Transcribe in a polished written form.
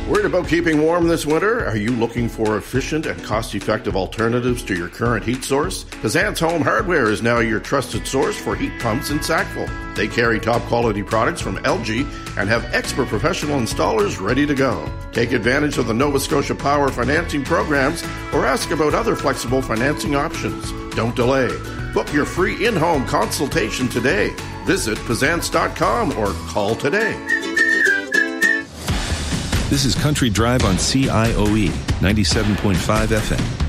Worried about keeping warm this winter? Are you looking for efficient and cost-effective alternatives to your current heat source? Pazant's Home Hardware is now your trusted source for heat pumps in Sackville. They carry top-quality products from LG and have expert professional installers ready to go. Take advantage of the Nova Scotia Power financing programs or ask about other flexible financing options. Don't delay. Book your free in-home consultation today. Visit Pazants.com or call today. This is Country Drive on CIOE 97.5 FM.